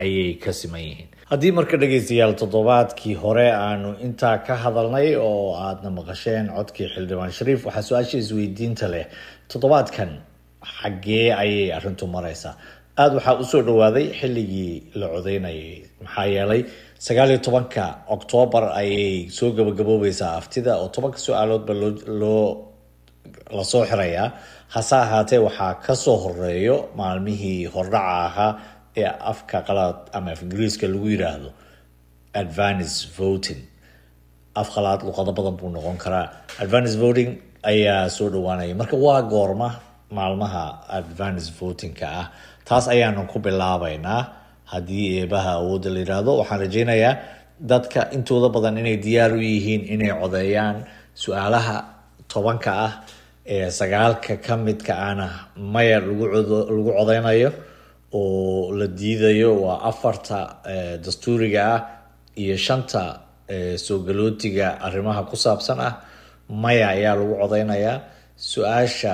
ayay ka siman yihiin. haddii marka dhegeystayaal toddobaadkii hore aanu intaa ka hadalnay oo aadna maqasheen codkii xildhibaan shariif, waxaa su-aasha isweydiinta leh toddobaadkan xaggee ayay arrintu maraysaa. aada waxaa usoo dhawaaday xilligii la codeynayay, maxaa yeelay 19 Oktoobar ayay soo gabagaboobaysaa aftida oo 10 su-aaloodba lasoo xirayaa. hase ahaatee waxaa kasoo horeeyo maalmihii hordhaca ahaa ee afka qalaad ama af ingiriiska lagu yiraahdo advance voting. af qalaad luqado badan buu noqon karaa. advance voting ayaa soo dhawaanaya. marka waa goorma maalmaha advance votingka ah? taas ayaanu ku bilaabaynaa haddii eebaha awoodda la yiraahdo. waxaan rajaynayaa dadka intooda badan inay diyaar u yihiin inay codeeyaan. su-aalaha 10 ah ee 9 ka midka ahna maya lagu codeynayo oo la diidayo waa 4 dastuuriga ah iyo 5 soo galootiga arrimaha ku saabsan ah. maya ayaa lagu codeynayaa. su-aasha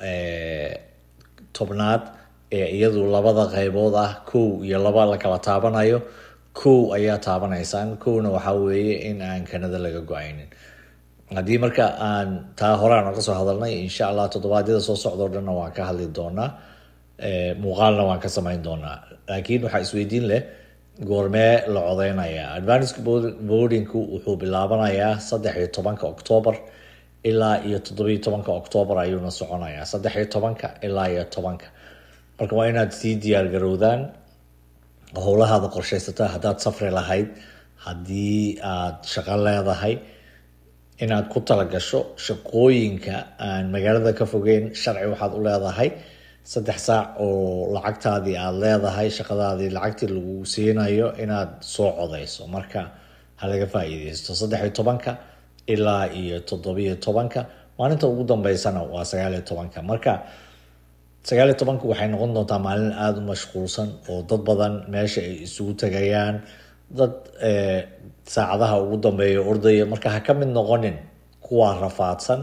10aad ee iyadu labada qaybood ah 1 iyo 2 la kala taabanayo. 1 ayaa taabanaysaan. 1na waxaa weeye in aan Canada laga go-aynin. haddii marka aan taa horaan oo kasoo hadalnay, insha allah toddobaadyada soo socdo dhanna waan ka hadli doonaa, muuqaalna waan ka samayn doonaa. laakiin waxaa isweydiin leh goormee la codeynaya. advance votingku wuxuu bilaabanayaa 13 Oktoobar ilaa iyo 17 Oktoobar ayuuna soconayaa. 13 ilaa iyo 10. marka waa inaad sii diyaar garowdaan howlahaada qorshaysataa. haddaad safri lahayd, haddii aad shaqo leedahay, inaad ku talagasho shaqooyinka aan magaalada ka fogeyn. sharci waxaad u leedahay 3 saac oo lacagtaadii aad leedahay, shaqadaadii lacagtii lagu siinayo inaad soo codeyso. marka ha laga faa'iideysto. 13 ilaa iyo 17. maalinta ugu dambeysana waa 19. marka 19 waxay noqon doontaa maalin aada u mashquulsan oo dad badan meesha ay isugu tagayaan. dad saacadaha ugu dambeeya ordaya. marka ha ka mid noqonin kuwa rafaadsan.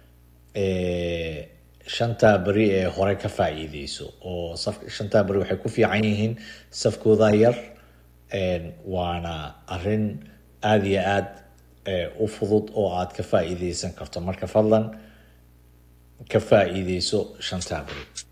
5 beri ee hore ka faa'iideyso oo 5 beri waxay ku fiican yihiin safkooda yar. waana arrin aada iyo aada u fudud oo aad ka faa'iideysan karto. marka fadlan ka faa'iideyso 5 beri.